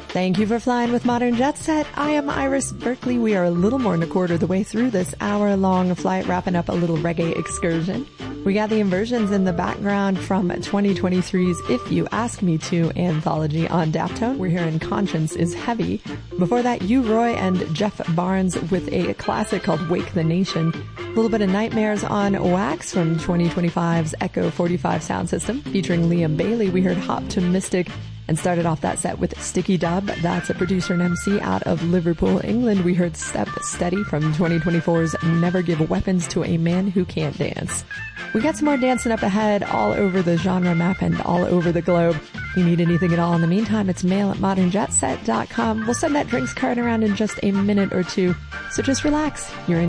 Thank you for flying with Modern Jet Set. I am Iris Berkeley. We are a little more than a quarter of the way through this hour-long flight, wrapping up a little reggae excursion. We got the inversions in the background from 2023's If You Ask Me To anthology on Daftone. We're hearing Conscience is Heavy. Before that, U Roy and Jeff Barnes with a classic called Wake the Nation. A little bit of Nightmares on Wax from 2025's Echo 45 sound system. Featuring Liam Bailey, we heard Optimistic and started off that set with Sticky Dub. That's a producer and MC out of Liverpool, England. We heard Step Steady from 2024's Never Give Weapons to a Man Who Can't Dance. We got some more dancing up ahead all over the genre map and all over the globe. If you need anything at all in the meantime, it's mail@modernjetset.com. We'll send that drinks card around in just a minute or two. So just relax. You're in